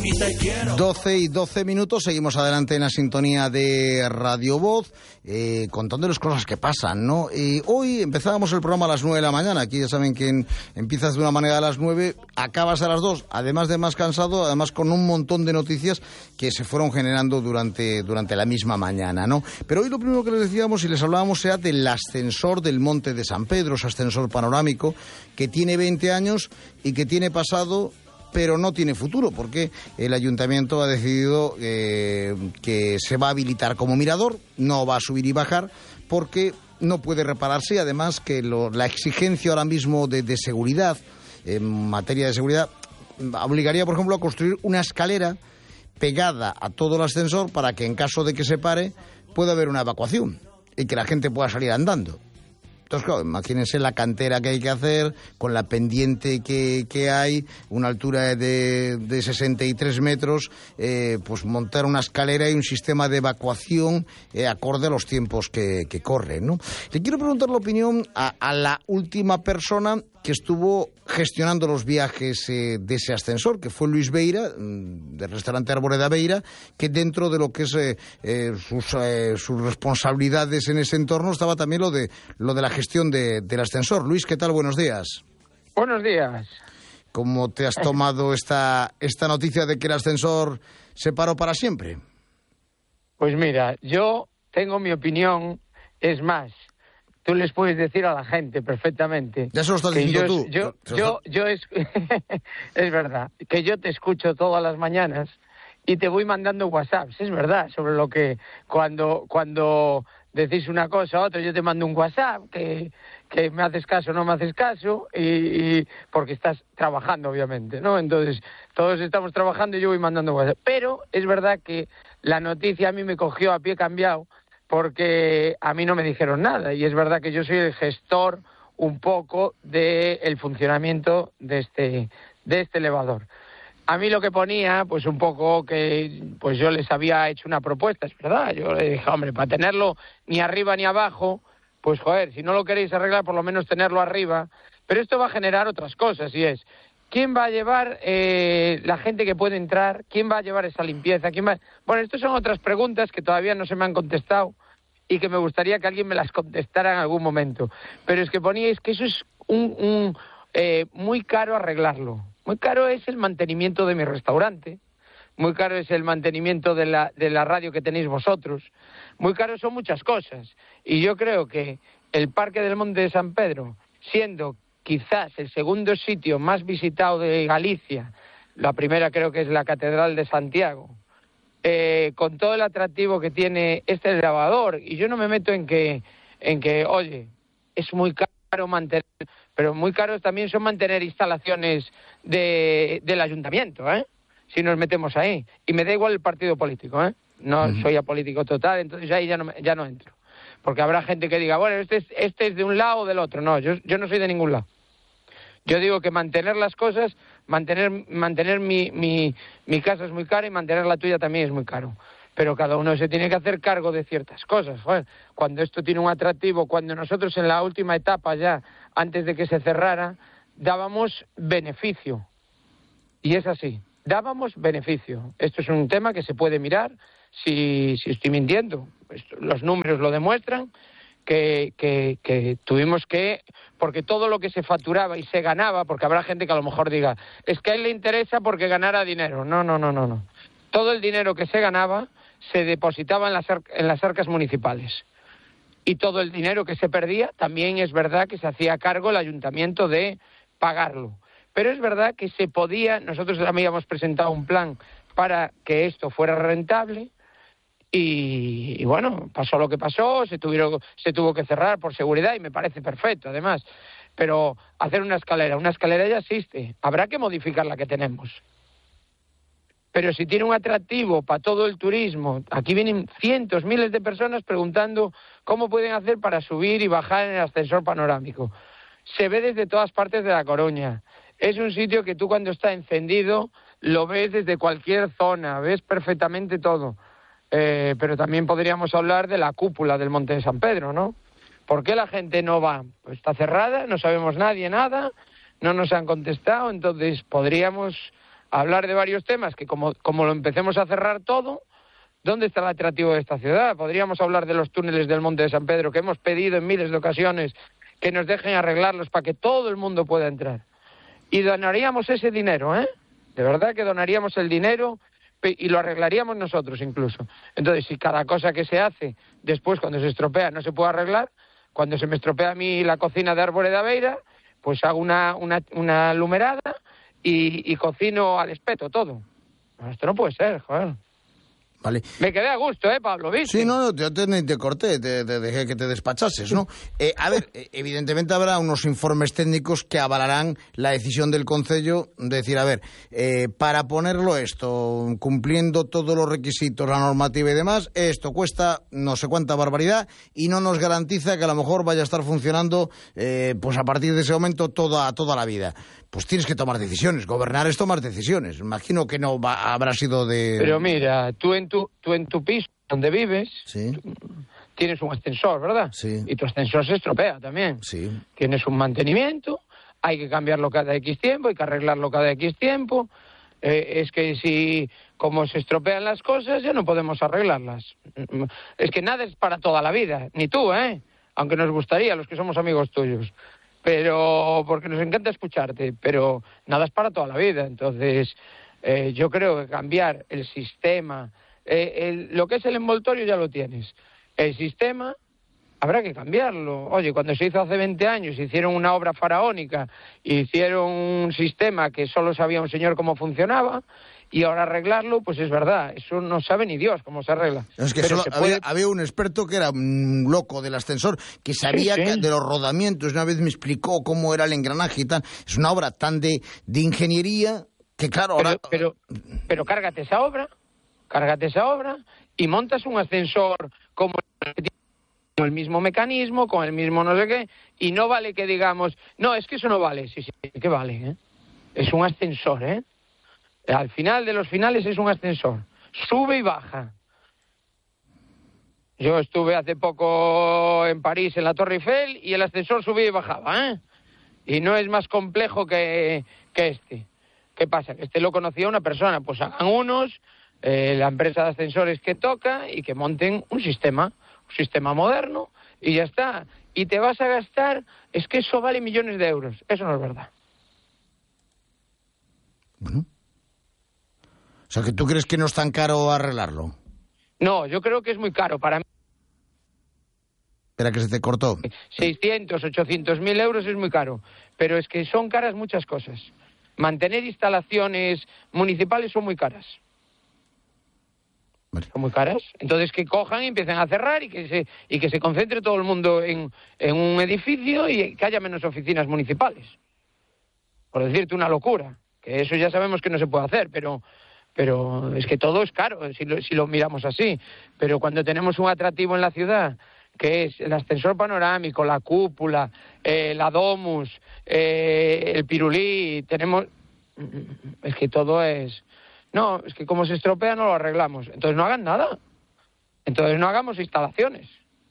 12:12, seguimos adelante en la sintonía de Radio Voz, contándoles cosas que pasan, ¿no? Hoy empezábamos el programa a las 9 de la mañana, aquí ya saben que empiezas de una manera a las 9, acabas a las 2, además de más cansado, además con un montón de noticias que se fueron generando durante la misma mañana, ¿no? Pero hoy lo primero que les decíamos y les hablábamos era del ascensor del Monte de San Pedro, ese ascensor panorámico que tiene 20 años y que tiene pasado pero no tiene futuro, porque el ayuntamiento ha decidido que se va a habilitar como mirador, no va a subir y bajar, porque no puede repararse, y además que la exigencia ahora mismo de seguridad, en materia de seguridad, obligaría, por ejemplo, a construir una escalera pegada a todo el ascensor para que en caso de que se pare pueda haber una evacuación y que la gente pueda salir andando. Entonces, claro, imagínense la cantera que hay que hacer, con la pendiente que hay, una altura de 63 metros, pues montar una escalera y un sistema de evacuación acorde a los tiempos que corren, ¿no? Le quiero preguntar la opinión a la última persona que estuvo gestionando los viajes de ese ascensor, que fue Luis Beira, del restaurante Arboleda Beira, que dentro de lo que es sus responsabilidades en ese entorno estaba también lo de la gestión del ascensor. Luis, ¿qué tal? Buenos días. Buenos días. ¿Cómo te has tomado esta noticia de que el ascensor se paró para siempre? Pues mira, yo tengo mi opinión, es más, tú les puedes decir a la gente perfectamente. Ya se lo estás diciendo tú. Es verdad, que yo te escucho todas las mañanas y te voy mandando WhatsApps, es verdad, sobre lo que cuando decís una cosa u otra, yo te mando un WhatsApp que me haces caso o no me haces caso, y porque estás trabajando, obviamente, ¿no? Entonces, todos estamos trabajando y yo voy mandando WhatsApp. Pero es verdad que la noticia a mí me cogió a pie cambiado, porque a mí no me dijeron nada, y es verdad que yo soy el gestor un poco del funcionamiento de este elevador. A mí lo que ponía, pues un poco que pues yo les había hecho una propuesta, es verdad. Yo le dije, hombre, para tenerlo ni arriba ni abajo, pues joder, si no lo queréis arreglar, por lo menos tenerlo arriba. Pero esto va a generar otras cosas, y es, ¿quién va a llevar la gente que puede entrar? ¿Quién va a llevar esa limpieza? Bueno, estas son otras preguntas que todavía no se me han contestado y que me gustaría que alguien me las contestara en algún momento. Pero es que poníais que eso es muy caro arreglarlo. Muy caro es el mantenimiento de mi restaurante, muy caro es el mantenimiento de la radio que tenéis vosotros, muy caro son muchas cosas. Y yo creo que el Parque del Monte de San Pedro, siendo quizás el segundo sitio más visitado de Galicia, la primera creo que es la Catedral de Santiago, con todo el atractivo que tiene este elevador, y yo no me meto en que oye, es muy caro mantener, pero muy caros también son mantener instalaciones del ayuntamiento, si nos metemos ahí. Y me da igual el partido político, no soy apolítico total, entonces ahí ya no entro. Porque habrá gente que diga, bueno, este es de un lado o del otro. No, yo no soy de ningún lado. Yo digo que mantener las cosas, mantener mi casa es muy cara, y mantener la tuya también es muy caro. Pero cada uno se tiene que hacer cargo de ciertas cosas. Joder, cuando esto tiene un atractivo, cuando nosotros en la última etapa ya, antes de que se cerrara, dábamos beneficio. Y es así, dábamos beneficio. Esto es un tema que se puede mirar, si estoy mintiendo. Los números lo demuestran, que tuvimos que, porque todo lo que se facturaba y se ganaba, porque habrá gente que a lo mejor diga, es que a él le interesa porque ganara dinero. No. Todo el dinero que se ganaba se depositaba en las arcas municipales. Y todo el dinero que se perdía también es verdad que se hacía cargo el ayuntamiento de pagarlo. Pero es verdad que se podía, nosotros también habíamos presentado un plan para que esto fuera rentable, y bueno, pasó lo que pasó, se tuvo que cerrar por seguridad, y me parece perfecto además. Pero hacer una escalera ya existe, habrá que modificar la que tenemos. Pero si tiene un atractivo para todo el turismo, aquí vienen cientos, miles de personas preguntando cómo pueden hacer para subir y bajar en el ascensor panorámico. Se ve desde todas partes de La Coruña. Es un sitio que tú cuando está encendido lo ves desde cualquier zona, ves perfectamente todo. Pero también podríamos hablar de la cúpula del Monte de San Pedro, ¿no? ¿Por qué la gente no va? Pues está cerrada, no sabemos nadie nada, no nos han contestado, entonces podríamos hablar de varios temas que como lo empecemos a cerrar todo, ¿dónde está el atractivo de esta ciudad? Podríamos hablar de los túneles del Monte de San Pedro, que hemos pedido en miles de ocasiones que nos dejen arreglarlos para que todo el mundo pueda entrar. Y donaríamos ese dinero, ¿eh? De verdad que donaríamos el dinero y lo arreglaríamos nosotros incluso. Entonces, si cada cosa que se hace después, cuando se estropea, no se puede arreglar, cuando se me estropea a mí la cocina de Árbore de Aveira, pues hago una lumerada y cocino al espeto todo. Esto no puede ser, joder. Vale. Me quedé a gusto, Pablo, ¿viste? Sí, no, yo te corté, te dejé que te despachases, ¿no? A ver, evidentemente habrá unos informes técnicos que avalarán la decisión del Concello de decir, a ver, para ponerlo esto, cumpliendo todos los requisitos, la normativa y demás, esto cuesta no sé cuánta barbaridad y no nos garantiza que a lo mejor vaya a estar funcionando pues a partir de ese momento toda la vida. Pues tienes que tomar decisiones. Gobernar es tomar decisiones. Imagino que no habrá sido de... Pero mira, tú en tu piso donde vives, sí, tienes un ascensor, ¿verdad? Sí. Y tu ascensor se estropea también. Sí. Tienes un mantenimiento, hay que cambiarlo cada X tiempo, hay que arreglarlo cada X tiempo. Es que si, como se estropean las cosas, ya no podemos arreglarlas. Es que nada es para toda la vida, ni tú, aunque nos gustaría, los que somos amigos tuyos. Pero porque nos encanta escucharte, pero nada es para toda la vida. Entonces, yo creo que cambiar el sistema, lo que es el envoltorio ya lo tienes. El sistema habrá que cambiarlo. Oye, cuando se hizo hace 20 años, hicieron una obra faraónica, hicieron un sistema que solo sabía un señor cómo funcionaba, y ahora arreglarlo, pues es verdad, eso no sabe ni Dios cómo se arregla. Es que solo había un experto que era un loco del ascensor, que sabía Sí. de los rodamientos, una vez me explicó cómo era el engranaje y tal. Es una obra tan de ingeniería que, claro, ahora... Pero cárgate esa obra y montas un ascensor como el mismo mecanismo, con el mismo no sé qué, y no vale que digamos, no, es que eso no vale. Sí, que vale, Es un ascensor, Al final de los finales es un ascensor. Sube y baja. Yo estuve hace poco en París, en la Torre Eiffel, y el ascensor subía y bajaba, Y no es más complejo que este. ¿Qué pasa? Que este lo conocía una persona. Pues hagan unos, la empresa de ascensores que toca, y que monten un sistema moderno, y ya está. Y te vas a gastar, es que eso vale millones de euros. Eso no es verdad. Bueno. O sea, que tú crees que no es tan caro arreglarlo. No, yo creo que es muy caro. Para mí, Espera, que se te cortó. 600, 800.000 euros es muy caro. Pero es que son caras muchas cosas. Mantener instalaciones municipales son muy caras. Vale. Son muy caras. Entonces que cojan y empiecen a cerrar y que se concentre todo el mundo en un edificio y que haya menos oficinas municipales. Por decirte una locura. Que eso ya sabemos que no se puede hacer, pero es que todo es caro si lo miramos así. Pero cuando tenemos un atractivo en la ciudad, que es el ascensor panorámico, la cúpula, la domus, el pirulí, es que todo es... No, es que como se estropea no lo arreglamos. Entonces no hagan nada. Entonces no hagamos instalaciones.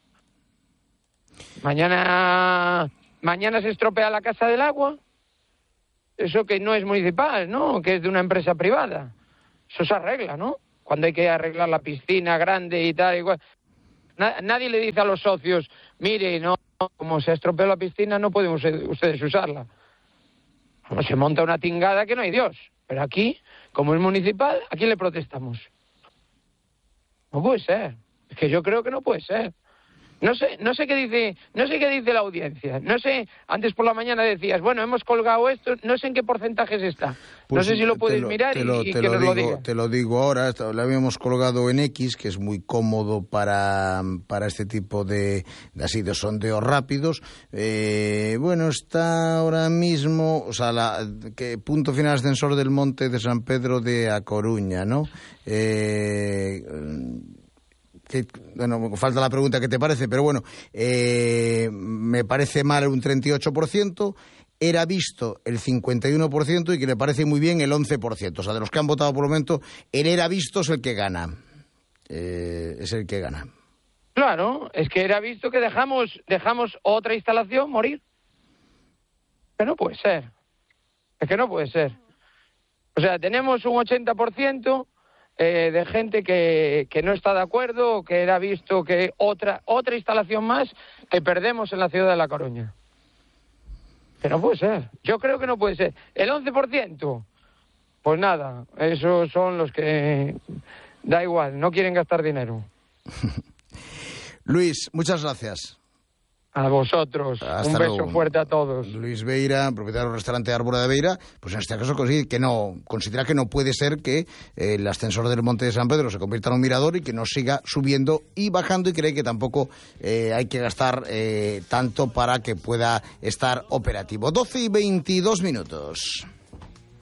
Mañana se estropea la casa del agua. Eso que no es municipal, ¿no? Que es de una empresa privada. Eso se arregla, ¿no? Cuando hay que arreglar la piscina grande y tal, igual. Nadie le dice a los socios, mire, no, como se estropeó la piscina, no pueden ustedes usarla. Como se monta una tingada que no hay Dios. Pero aquí, como es municipal, ¿a quién le protestamos? No puede ser. Es que yo creo que no puede ser. No sé qué dice la audiencia. No sé, antes por la mañana decías, bueno, hemos colgado esto, no sé en qué porcentajes está. Pues no sé si lo puedes mirar y que nos lo digas. Te lo digo ahora, lo habíamos colgado en X, que es muy cómodo para este tipo de sondeos rápidos. Bueno, está ahora mismo, o sea, que punto final ascensor del Monte de San Pedro de A Coruña, ¿no? Bueno, falta la pregunta que te parece, pero bueno, me parece mal un 38%, era visto el 51% y que le parece muy bien el 11%. O sea, de los que han votado por el momento, el era visto es el que gana. Es el que gana. Claro, es que era visto que dejamos otra instalación morir. Que no puede ser. Es que no puede ser. O sea, tenemos un 80% de gente que no está de acuerdo, que era visto que otra instalación más que perdemos en la ciudad de La Coruña. Que no puede ser. Yo creo que no puede ser. El 11%, pues nada, esos son los que da igual, no quieren gastar dinero. Luis, muchas gracias. A vosotros. Hasta un beso luego. fuerte a todos. Luis Beira, propietario del restaurante Árbora de Beira, pues en este caso considera que no puede ser que el ascensor del Monte de San Pedro se convierta en un mirador y que no siga subiendo y bajando, y cree que tampoco hay que gastar tanto para que pueda estar operativo. 12:22.